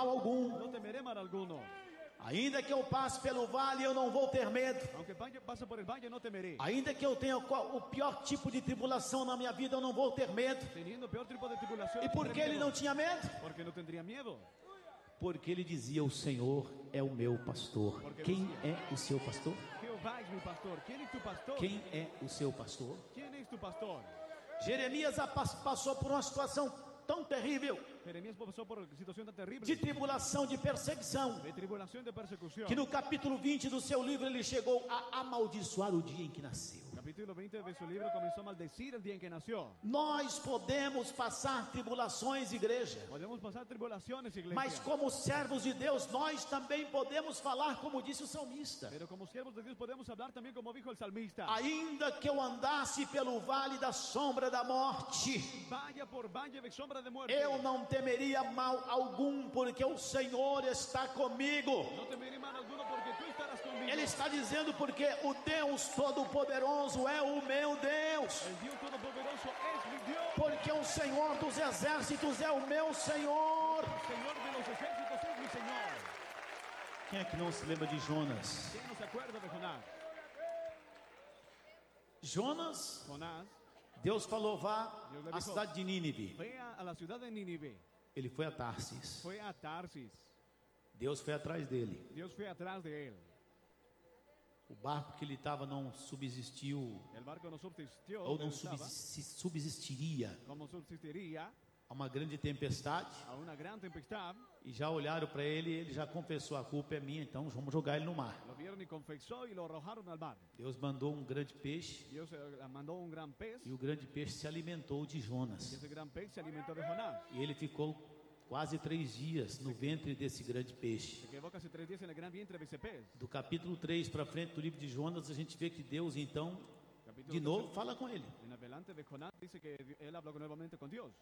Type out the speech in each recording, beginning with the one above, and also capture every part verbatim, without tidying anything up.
mal algum. no temeré mal alguno. Ainda que eu passe pelo vale, eu não vou ter medo. Aunque vaya- pase por el valle, no temeré. Ainda que eu tenha qual- o pior tipo de tribulação na minha vida, eu não vou ter medo. Teniendo peor tipo de tribulación. E por que ele não tinha medo? Porque no tendría miedo. Porque ele dizia: o Senhor é o meu pastor. Quem é o seu pastor? Jehová es mi pastor. ¿Quién es tu pastor? Quem é o seu pastor? ¿Quién es tu pastor? Jeremias passou por uma situação tão terrível Jeremías pasó por situación tan terrible. de tribulação, de perseguição, De tribulación, de persecución. que no capítulo vinte do seu livro ele chegou a amaldiçoar o dia em que nasceu. Capítulo veinte de su libro comenzó a maldecir el día en que nació. Nós podemos passar tribulações, igreja, Podemos pasar tribulaciones, iglesia. mas como servos de Deus, nós também podemos falar como disse o salmista: Pero como siervos de Dios podemos hablar también como dijo el salmista. ainda que eu andasse pelo vale da sombra da morte, Vaya por valle de sombra de muerte. eu não temeria mal algum, porque o Senhor está comigo. No temeré mal alguno porque tú estarás conmigo. Ele está dizendo: porque o Deus Todo-Poderoso é o meu Deus, El Dios Todopoderoso es mi Dios. porque o Senhor dos Exércitos é o meu Senhor. El Señor de los ejércitos es mi Señor. Quem é que não se lembra de Jonas? ¿Quién no se acuerda de Jonás? Jonas, Jonás Deus falou: vá à cidade de Nínive. fue a, a la ciudad de Nínive. Ele foi a Tarsis. Fue a Tarsis. Deus foi atrás dele. Dios fue atrás de él. O barco que ele estava não subsistiu, El barco no subsistió. ou não donde estaba, subsist- subsistiria como subsistiría a uma grande tempestade. a una gran tempestad. E já olharam para ele e ele já confessou: a culpa é minha, então vamos jogar ele no mar. Lo vieron y confesó y lo arrojaron al mar. Deus mandou um grande peixe Dios eh, mandó un gran pez. e o grande peixe se alimentou de Y Jonas. ese gran pez se alimentó de Jonás. E ele ficou quase três dias no ventre desse grande peixe. Se quedó casi tres días en el gran vientre de ese pez. Do capítulo três para frente do livro de Jonas, a gente vê que Deus então, Capítulo de novo, tres, fala com ele. en adelante de Jonás dice que él habló nuevamente con Dios.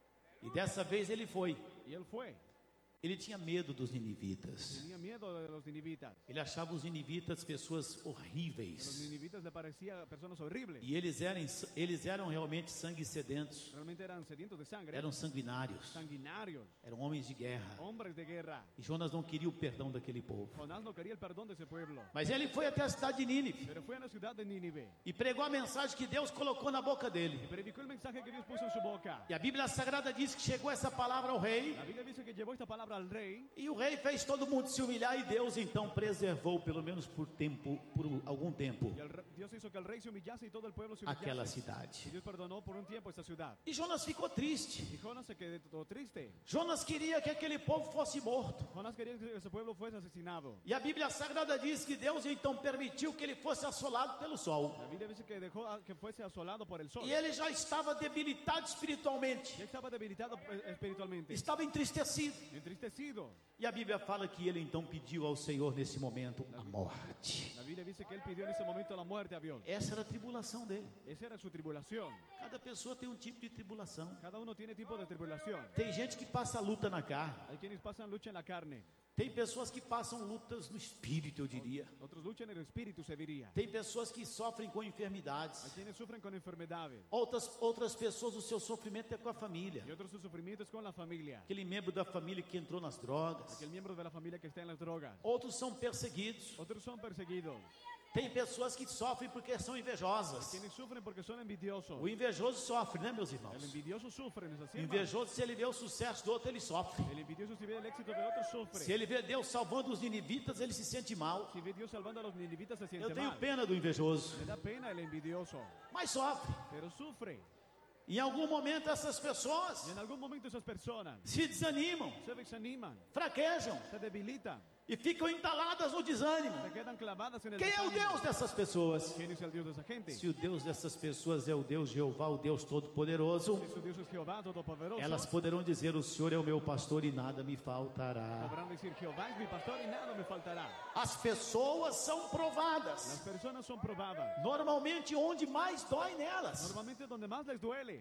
E dessa vez ele foi. Y él fue. Ele tinha medo dos ninivitas. Tenía miedo de los ninivitas. Ele achava os ninivitas pessoas Los horríveis. ninivitas le parecían personas horribles. E eles eram, eles eram realmente sangue sedentos. Realmente eran sedientos de sangre. Eram sanguinários. sanguinarios. Eram homens de guerra. Hombres de guerra. E Jonas não queria o perdão daquele povo. Jonás no quería el perdón de ese pueblo. Mas ele foi até a cidade de Nínive Pero fue a la ciudad de Nínive. e pregou a mensagem que Deus colocou na boca Y dele. predicó el mensaje que Dios puso en su boca. E a Bíblia Sagrada diz que chegou essa palavra ao rei. La Biblia dice que llevó esta palabra al rey. E o rei fez todo mundo se humilhar e Deus então preservou, pelo menos por tempo, por algum tempo, Y el re- Dios hizo que el rey se humillase y todo el pueblo se humillase. aquela Y cidade. Dios perdonó por un tiempo esta ciudad. E Jonas ficou triste. Y Jonás se quedó todo triste. Jonas queria que aquele povo fosse morto. Jonás quería que ese pueblo fuese asesinado. E a Bíblia Sagrada diz que Deus então permitiu que ele fosse assolado pelo sol. La Biblia dice que dejó a- que fuese asolado por el sol. E ele já estava debilitado espiritualmente, Ya estaba debilitado eh, espiritualmente. estava entristecido. Entristecido. E a Bíblia fala que ele então pediu ao Senhor nesse momento a morte. La Biblia dice que él pidió en ese momento la muerte a Dios. Essa era a tribulação dele. Esa era su tribulación. Cada pessoa tem um tipo de tribulação. Cada uno tiene tipo de tribulación. Tem gente que passa luta na carne. Hay quienes pasan lucha en la carne. Tem pessoas que passam lutas no espírito, eu diria. Otros luchan en el espíritu, se diría. Tem pessoas que sofrem com Hay enfermidades. quienes sufren con enfermedades. Outras, outras pessoas, o seu sofrimento é com a família. Y otros sus sufrimientos con la familia. Aquele membro da família que entrou nas drogas. Aquel miembro de la familia que está en las drogas. Outros são perseguidos. Otros son perseguidos. Tem pessoas que sofrem porque são invejosas. Quienes sufren porque son envidiosos. O invejoso sofre, né, meus El irmãos? envidioso sufre, ¿no es así, O hermano? invejoso, se ele vê o sucesso do outro, ele sofre. El envidioso si ve el éxito del otro sufre. Se ele vê Deus salvando os ninivitas, ele se sente mal. Si ve Dios salvando a los ninivitas se siente Eu tenho mal. pena do invejoso, Le da pena el envidioso. mas sofre. Pero sufre. Em algum momento essas pessoas Y en algún momento esas personas se desanimam, se desaniman, fraquejam se debilitan, e ficam entaladas no desânimo. se quedan clavadas en el Quem é o desánimo. Deus dessas pessoas? ¿Quién es el Dios de esa gente? Se o Deus dessas pessoas é o Deus Jeová, o Deus Todo-Poderoso, Si su Dios es Jehová Todopoderoso, elas poderão dizer: o Senhor é o meu pastor e nada me faltará. podrán decir: Jehová es mi pastor y nada me faltará. As pessoas são Las provadas, personas son probadas. normalmente onde mais dói nelas Normalmente donde más les duele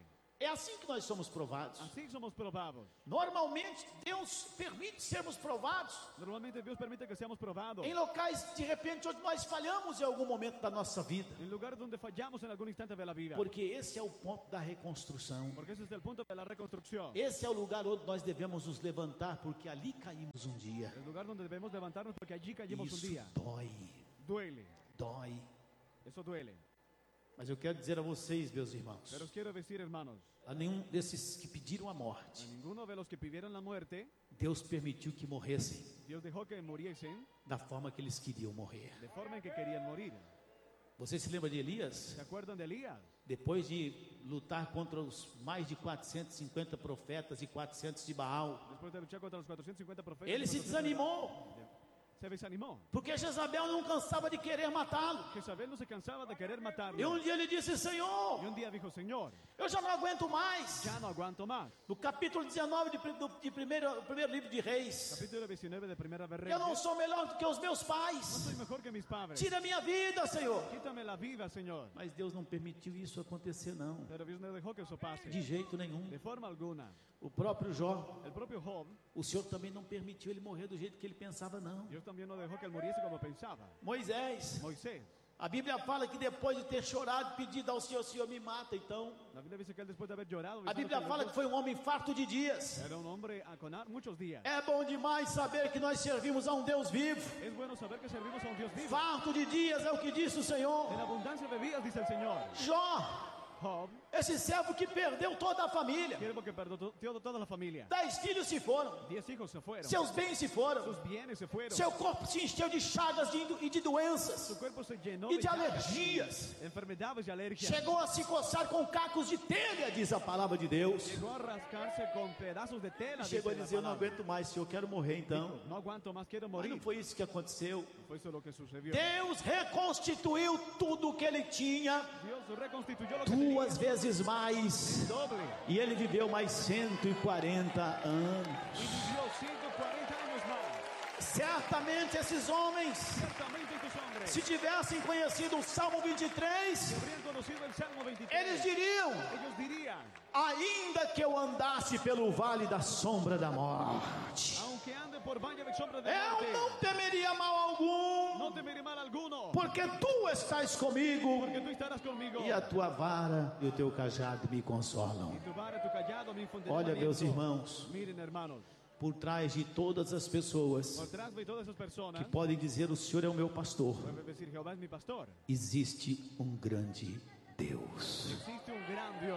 É assim que nós somos provados. Así somos probados. Normalmente, Deus permite sermos provados Normalmente Dios permite que seamos probados. em locais, de repente, onde nós falhamos em algum momento da nossa vida. En lugares donde fallamos en algún instante de la vida. Porque esse é o ponto da reconstrução. Porque ese es el punto de la reconstrucción. Esse é o lugar onde nós devemos nos levantar, porque ali caímos um dia. El lugar donde debemos levantarnos porque allí caímos un Isso día. dói, Duele. dói. Eso duele. Mas eu quero dizer a vocês, meus irmãos, Pero os quiero decir, hermanos, a nenhum desses que pediram a morte, a ninguno de los que pidieron la muerte, Deus permitiu que morressem Dios dejó que muriesen da forma que eles queriam morrer. de forma en que querían morir. Você se lembra de Elias? ¿Se acuerdan de Elías? Depois de lutar contra os mais de quatrocentos e cinquenta profetas e quatrocentos de Baal, Después de luchar contra los cuatrocientos cincuenta profetas, ele se desanimou, se desanimó. porque Jezabel não cansava de querer matá-lo. Jezabel no se cansaba de querer matarlo. E um dia ele disse: Y Senhor, un día dijo, Señor, eu já não aguento mais. ya no aguanto más. No capítulo dezenove de, pri- do de primeiro, o primeiro livro de Reis, Capítulo diecinueve de Primera de eu não Reyes. sou melhor do que os meus No pais. soy mejor que mis padres. Tira minha vida, Senhor. Quítame la vida, Señor. Mas Deus não permitiu isso acontecer, não. Pero Dios no dejó que eso pase. De jeito nenhum. De forma alguna. O próprio Jó, El propio Job, o Senhor também não permitiu ele morrer do jeito que ele pensava, não. Dios también no dejó que él muriese como pensaba. Moisés, Moisés, a Bíblia fala que depois de ter chorado, pedido ao Senhor: Senhor, me mata. Então, la Biblia dice que él después de haber llorado, a Bíblia fala que foi um homem farto de dias. era un hombre a con muchos días. É bom demais saber que nós servimos a um Deus vivo. Es bueno saber que servimos a un Dios vivo. Farto de dias é o que disse o Senhor. En abundancia de días, dice el Señor. Jó, Job, esse servo que perdeu toda a família. siervo que perdió to- toda la familia. Dez filhos se foram, Diez hijos se fueron. seus bens se foram, Sus bienes se fueron. seu corpo se encheu de chagas de- e de doenças Su cuerpo se llenó e de llagas, alergias. enfermedades y alergias. Chegou a se coçar com cacos de telha, diz a palavra de Deus. Llegó a rascarse con pedazos de tela. Chegou a dice la dizer: eu não palabra. aguento mais, Senhor, eu quero morrer então. No aguanto más, quiero Mas não morir. foi isso que aconteceu. Fue eso lo que sucedió. Deus reconstituiu tudo o que ele tinha, Dios reconstituyó lo que duas tenía vezes mais. doble. E ele viveu mais cento e quarenta anos. Y vivió ciento cuarenta años más. Certamente esses homens, Ciertamente estos hombres se tivessem conhecido o Salmo vinte e três, habrían conocido el Salmo veintitrés. eles diriam: Ellos dirían, ainda que eu andasse pelo vale da sombra da morte, aunque ande por valle de sombra de eu muerte, não temeria mal algum, no temeré mal alguno, porque tu estás comigo, porque tú estarás conmigo. e a tua vara e o teu cajado me consolam. Y tu vara y tu callado me infundirán Olha, meus aliento. irmãos, Miren, hermanos, por trás de todas as pessoas por detrás de todas esas personas que podem dizer: o Senhor é o meu pastor, pueden decir, Jehová es mi pastor. existe um grande Deus. Existe un gran Dios.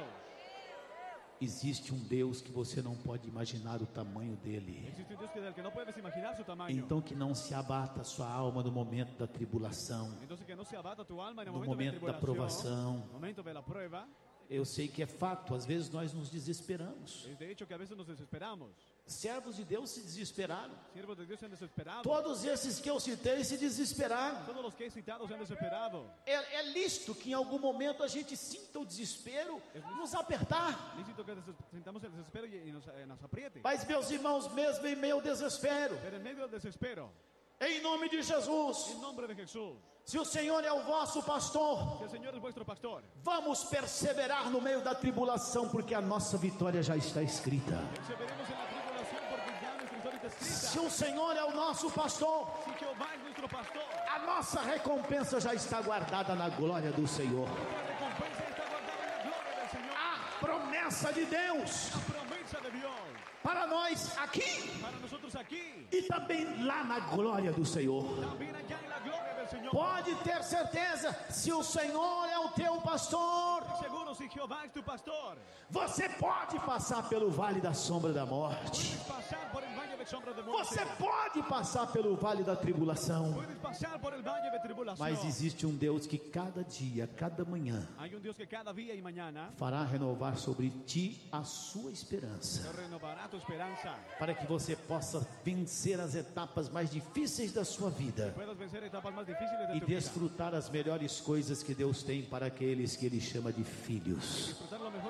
Existe um Deus que você não pode imaginar o tamanho dele. Existe un Dios que del que no puedes imaginar su tamaño. Então que não se abata a sua alma no momento da tribulação, Entonces que no se abata tu alma en el no momento, momento de da tribulación, provação. no momento de la prueba. Eu sei que é fato, às vezes nós nos desesperamos. Es de hecho que a veces nos desesperamos. Servos de Deus se desesperaram. Siervos de Dios se han desesperado. Todos esses que eu citei se desesperaram. Todos los que he citado se han desesperado. É, é lícito que em algum momento a gente sinta o desespero nos apertar. Lícito que des- sintamos el desespero y, y nos, eh, nos apriete. Mas, meus irmãos, mesmo em meio ao desespero, Pero en medio del desespero, em nome de Jesus, en nombre de Jesús, se o Senhor é o vosso pastor, que el Señor es vuestro pastor, vamos perseverar no meio da tribulação, porque a nossa vitória já está escrita. perseveremos en la tribulación porque ya nuestra historia está escrita. Se o Senhor é o nosso pastor, Si Jehová es nuestro pastor, a nossa recompensa já está guardada na glória do Senhor. la recompensa está guardada en la gloria del Señor. A promessa de Deus La promesa de Dios para nós aqui para nosotros aquí, e também lá na glória do Senhor. también allá en la gloria del Señor. Pode ter certeza, se o Senhor é o teu pastor, Seguro, si Jehová es tu pastor, você pode passar pelo vale da sombra da morte. puedes pasar por el valle de sombra de muerte. Você pode passar pelo vale da tribulação. Puedes pasar por el valle de tribulación. Mas existe um Deus que cada dia, cada manhã, Hay un Dios que cada día y mañana fará renovar sobre ti a sua esperança, te renovará tu esperanza. para que você possa vencer as etapas mais difíceis da sua vida Puedas vencer etapas más difíciles de e tu vida. desfrutar as melhores coisas que Deus tem para aqueles que Ele chama de filhos. Disfrutar lo mejor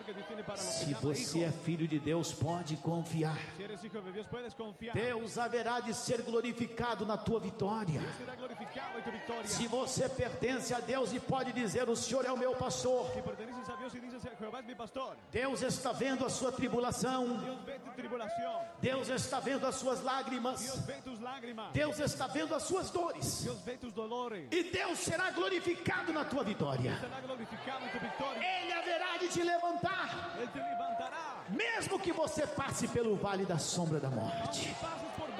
que Dios tiene para los que Se llama você hijo. é filho de Deus, pode confiar. Si eres hijo de Dios, puedes confiar. Deus haverá de ser glorificado na tua vitória. Dios será glorificado en tu victoria. Se você pertence a Deus e pode dizer: o Senhor é o meu pastor. Si perteneces a Dios y dices, Jehová es mi pastor. Deus está vendo a sua tribulação. Dios ve tu tribulación. Deus está vendo as suas lágrimas. Dios ve tus lágrimas. Deus está vendo as suas dores. Dios ve tus dolores. E Deus será glorificado na tua vitória. Será glorificado en tu victoria. Ele haverá de te levantar, Él te levantará. mesmo que você passe pelo vale da sombra da Aunque morte. pases por